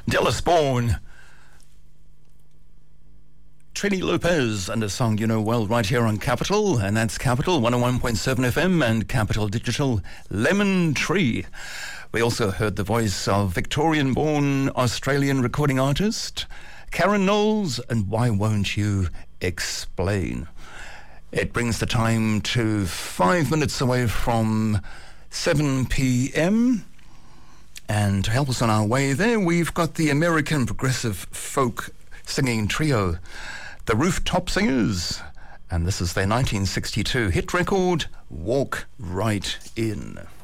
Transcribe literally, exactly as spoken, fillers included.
Dallas Bourne, Trini Lopez, and a song you know well right here on Capital, and that's Capital one oh one point seven F M and Capital Digital, Lemon Tree. We also heard the voice of Victorian-born Australian recording artist Karen Knowles, and Why Won't You Explain? It brings the time to five minutes away from seven p.m. And to help us on our way there, we've got the American progressive folk singing trio, the Rooftop Singers, and this is their nineteen sixty-two hit record, Walk Right In.